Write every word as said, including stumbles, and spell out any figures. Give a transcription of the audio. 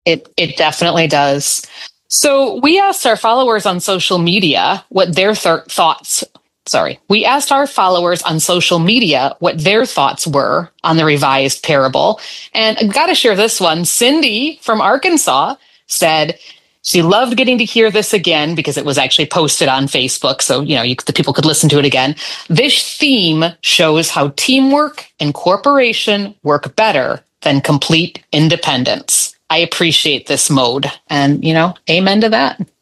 It it definitely does. So we asked our followers on social media what their th- thoughts. Sorry, we asked our followers on social media what their thoughts were on the revised parable, and I've got to share this one. Cindy from Arkansas said she loved getting to hear this again because it was actually posted on Facebook, so you know you, the people could listen to it again. This theme shows how teamwork and cooperation work better than complete independence. I appreciate this mode. And, you know, amen to that.